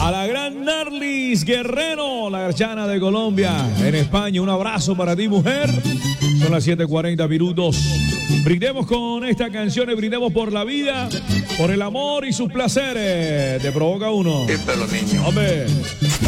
A la gran Narlis Guerrero, la garchana de Colombia, en España. Un abrazo para ti, mujer. Son las 7:40 minutos. Brindemos con esta canción y brindemos por la vida, por el amor y sus placeres. Te provoca uno. Díselo, niño. Hombre.